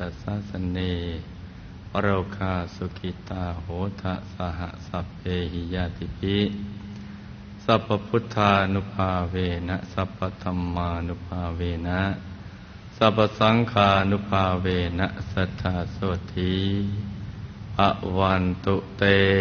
ตัสสะสะเนโรคาสุขิตาโหทะสหสัพเพหิยาติภิสัพพพุทธานุภาเวนะสัพพธัมมานุภาเวนะสัพพสังฆานุภาเวนะสัทธาโสธีภวันตุเต